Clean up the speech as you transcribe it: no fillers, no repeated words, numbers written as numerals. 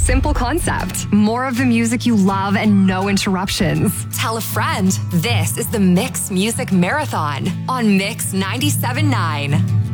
simple concept. More of the music you love and no interruptions. Tell a friend. This is the Mix Music Marathon on Mix 97.9.